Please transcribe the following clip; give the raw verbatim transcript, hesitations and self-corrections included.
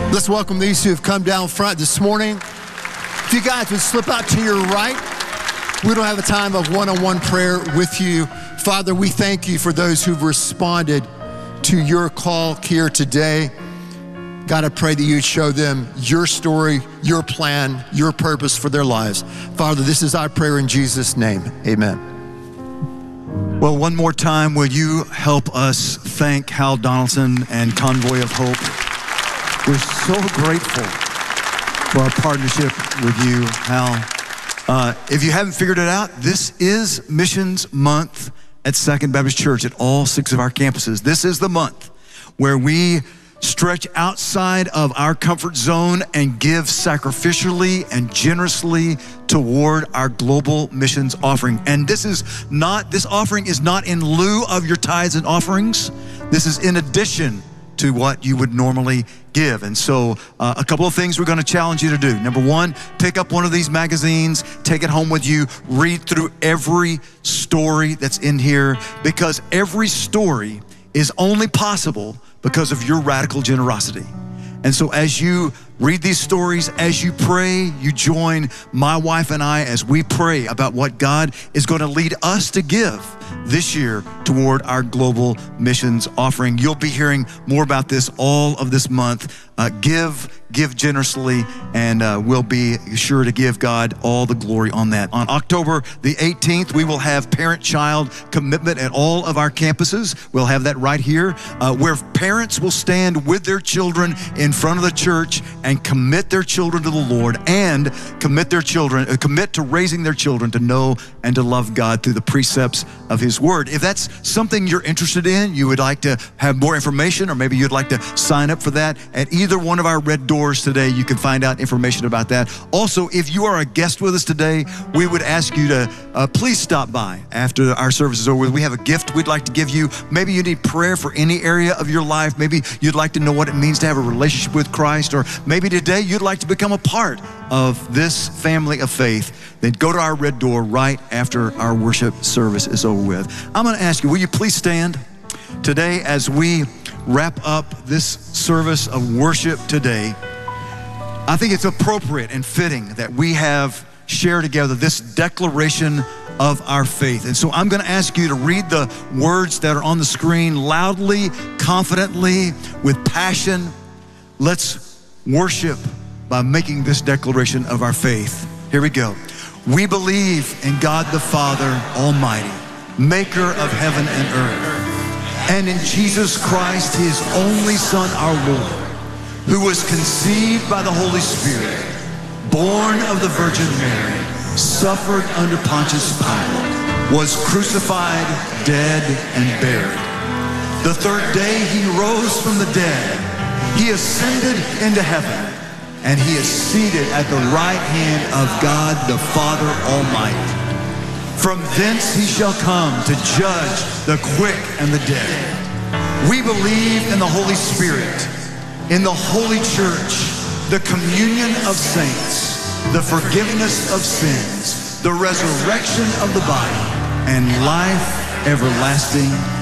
Let's welcome these who have come down front this morning. If you guys would slip out to your right, we don't have a time of one-on-one prayer with you. Father, we thank you for those who've responded to your call here today. God, I pray that you'd show them your story, your plan, your purpose for their lives. Father, this is our prayer in Jesus' name. Amen. Well, one more time, will you help us thank Hal Donaldson and Convoy of Hope? We're so grateful for our partnership with you, Hal. Uh, if you haven't figured it out, this is Missions Month at Second Baptist Church at all six of our campuses. This is the month where we stretch outside of our comfort zone and give sacrificially and generously toward our global missions offering. And this is not, this offering is not in lieu of your tithes and offerings. This is in addition to what you would normally give. And so uh, a couple of things we're going to challenge you to do. Number one, pick up one of these magazines, take it home with you, read through every story that's in here, because every story is only possible because of your radical generosity. And so as you read these stories, as you pray, you join my wife and I as we pray about what God is going to lead us to give this year toward our global missions offering. You'll be hearing more about this all of this month. Uh, give, give generously, and uh, we'll be sure to give God all the glory on that. On October the eighteenth, we will have parent-child commitment at all of our campuses. We'll have that right here, uh, where parents will stand with their children in front of the church and commit their children to the Lord, and commit their children, uh, commit to raising their children to know and to love God through the precepts of His Word. If that's something you're interested in, you would like to have more information, or maybe you'd like to sign up for that, at either one of our red doors today, you can find out information about that. Also, if you are a guest with us today, we would ask you to uh, please stop by after our service is over. We have a gift we'd like to give you. Maybe you need prayer for any area of your life. Maybe you'd like to know what it means to have a relationship with Christ, or maybe today you'd like to become a part of this family of faith. Then go to our red door right after our worship service is over with. I'm going to ask you, will you please stand today as we wrap up this service of worship today? I think it's appropriate and fitting that we have shared together this declaration of our faith. And so I'm going to ask you to read the words that are on the screen loudly, confidently, with passion. Let's worship by making this declaration of our faith. Here we go. We believe in God the Father Almighty, maker of heaven and earth, and in Jesus Christ, His only Son, our Lord, who was conceived by the Holy Spirit, born of the Virgin Mary, suffered under Pontius Pilate, was crucified, dead, and buried. The third day He rose from the dead. He ascended into heaven, and He is seated at the right hand of God the Father Almighty. From thence He shall come to judge the quick and the dead. We believe in the Holy Spirit, in the Holy Church, the communion of saints, the forgiveness of sins, the resurrection of the body, and life everlasting.